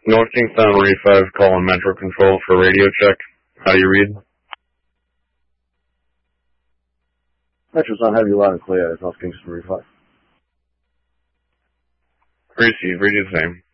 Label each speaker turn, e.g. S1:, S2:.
S1: North Kingstown Reef 5 calling Metro Control for radio check. How do you read?
S2: Metro's on heavy loud and clear. It's North Kingston Reef 5.
S1: Receive, read the same.